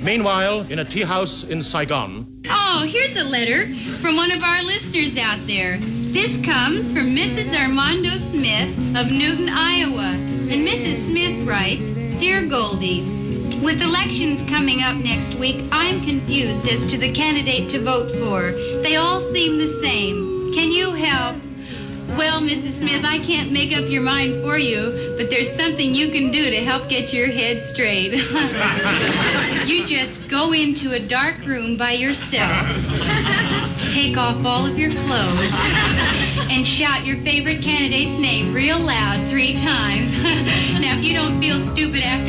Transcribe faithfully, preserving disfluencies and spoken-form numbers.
Meanwhile, in a tea house in Saigon. Oh, here's a letter from one of our listeners out there. This comes from Missus Armando Smith of Newton, Iowa. And Missus Smith writes, Dear Goldie, with elections coming up next week, I'm confused as to the candidate to vote for. They all seem the same. Can you help? Well, Missus Smith, I can't make up your mind for you, but there's something you can do to help get your head straight. You just go into a dark room by yourself, take off all of your clothes, and shout your favorite candidate's name real loud three times. Now, if you don't feel stupid after